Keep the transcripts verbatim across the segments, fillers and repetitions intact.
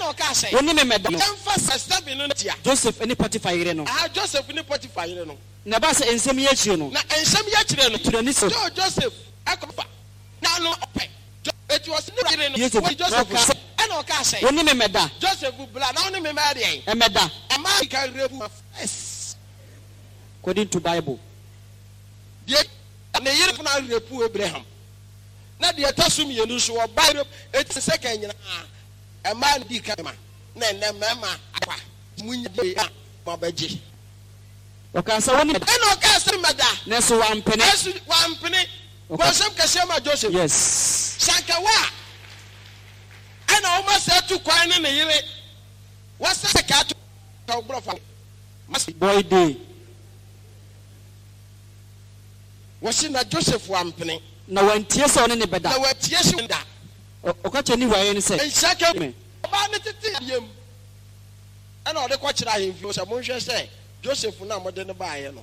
no ka say woni me meda no emphasize stabi no tia Joseph any Potiphar yire no ah Joseph ni Potiphar yire no na ba say ensem ye chire no na ensem ye chire no turani so Joseph akofa na no ope it was no yire no Joseph and no ka say woni me meda Joseph bla na woni me ma de en e meda e ma can rebu yes according to Bible de na yire na repu Abraham na de tasum ye nu so oba it second nyina e ma di ka ma na na mama akwa munya de ma baji o ka say woni e no ka say meda na so wampene Yesu wampene Joseph kase ma Joseph yes sankawa ana o ma say tu kwan na yire wasa ka tu ka obrofa boy day wasi na Joseph wampene na wantie se one ne beda na watie se nda o ka che ni waye ni se nsaka ba ne tete yem ana o de kwa kira ahemfi so mo hwe se Joseph na mo de ne ba aye no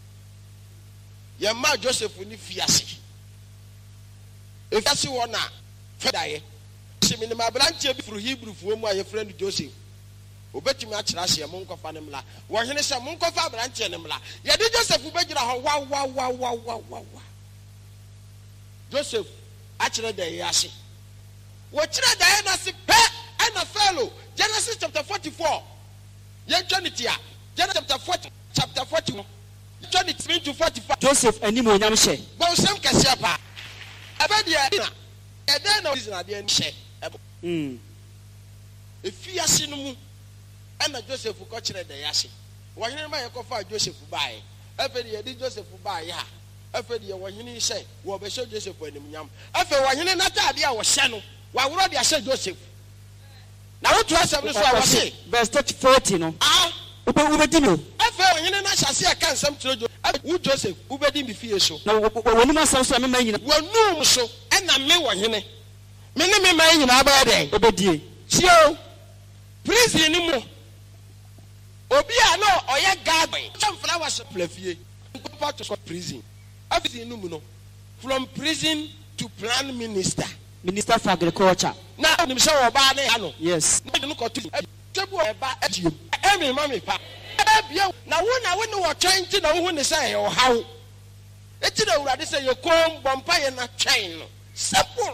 ye ma Joseph ni fiase efiase wo na fedaye simi ne ma branche bi furu Hebrew fu mu aye friend Joseph obetumi a kira se mo nkofa ne mla wo hene se mo nkofa branche ne mla ye de Joseph be gira ho wa wa wa wa wa wa Joseph a kira da yase wo kira da na se pe ana fellow Genesis chapter forty-four yen twanitia Genesis chapter forty chapter forty-one twenty-three to forty-five Joseph ani mo nyam hye bo sem kase pa ebe de na e de na reason ade ni hye mm efiase no mu ana Joseph ko kire da yase wo hene ma ye ko fa Joseph bae efe de ye di Joseph bae ha efe de ye wo hene hye wo be hye Joseph anim nyam efe wo hene na taade a wo hye no wa woro de hye Joseph na wo to asem no so a wo se verse forty no ah ube ube di no efe wo hene na hyase a kan sam tiro wo Joseph ube di mi fie so na woni ma sam so me ma nyina wonum so ena me wo hene me ne me ma nyina ba de obedie tio prison ni mu obi a no oye garden some flowers plafie go to prison afisi nu mu no from prison to prime minister minister for agriculture na nim se wo ba na ya no yes na no ko to tebu e ba atiem e me ma me pa e bia na wo na wo ne wo twenty na wo hu ne say o hawo e ti na urade say ye kom bompa ye na twen no simple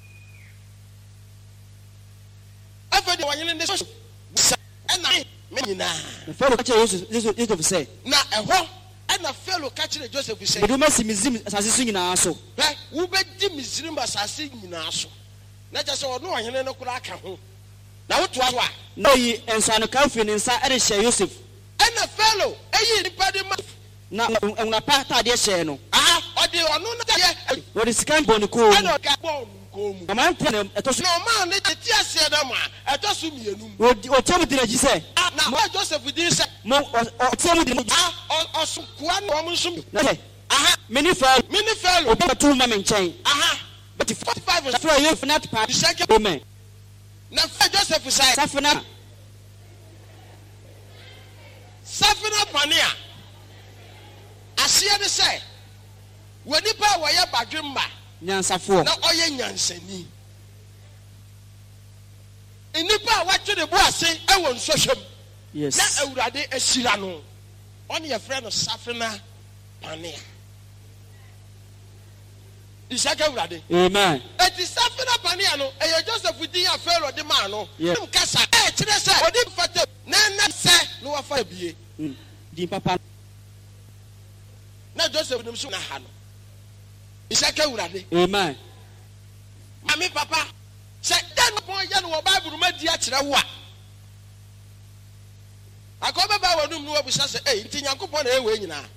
afede wo nyene ne so na me nyina the fellow catch Jesus Jesus Jesus say na eho na fellow catch Joseph say we do ma simizim asase so nyina so eh wo be di mizrim asase nyina so na ja se wo no hene no kura aka ho na wo to aso a no yi enso no ka fi ne nsa ere hye Joseph na fellow eyi ni pa de ma na na pa ta de hye no ah odi ono na ye wo de scan boni ko na ka bon ko mu mama nte na eto no ma ne ti ase da ma eto so mienu o o temu di na ji say na ma Joseph din say mo o temu di na ah oso kwa na o nsum na say aha mini fel mini fellow o ba tu ma me nchen aha but forty-five is for you not part amen na fa Joseph say safina safina pania asia de say woni pa wo ye badwemma nyansafo na oye nyansani enipa wa twe de bo ase e won sohwem yes na awurade asira no on your friend safina pania isaka awurade amen eti safina pania no e Joseph din ya Pharaoh de ma no im kasa e kire se odi fate na na se no wa fa bie di papa na Joseph nim so na ha no isaka awurade amen mami papa se den pon ya no Bible ma di a kire wo a akoba ba wonum no obusa se eh nti Nyankopon na ewe nyina